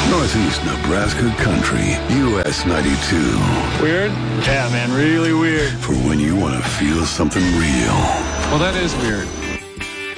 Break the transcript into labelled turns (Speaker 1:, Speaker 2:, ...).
Speaker 1: Northeast Nebraska Country, US 92.
Speaker 2: Weird? Yeah, man, really weird.
Speaker 1: For when you want to feel something real.
Speaker 2: Well, that is weird.